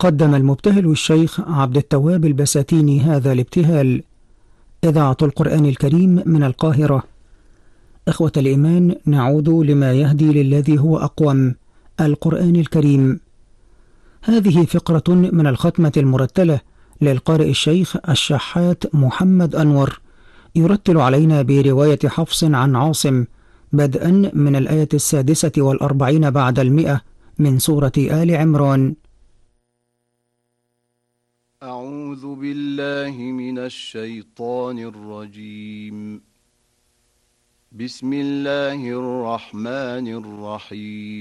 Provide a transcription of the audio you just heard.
قدم المبتهل الشيخ عبد التواب البساتيني هذا الابتهال. إذاعة القرآن الكريم من القاهرة. إخوة الإيمان، نعود لما يهدي للذي هو أقوم، القرآن الكريم. هذه فقرة من الختمة المرتلة للقارئ الشيخ الشحات محمد أنور، يرتل علينا برواية حفص عن عاصم، بدءا من الآية 46 بعد 100 من سورة آل عمران. أعوذ بالله من الشيطان الرجيم. بسم الله الرحمن الرحيم.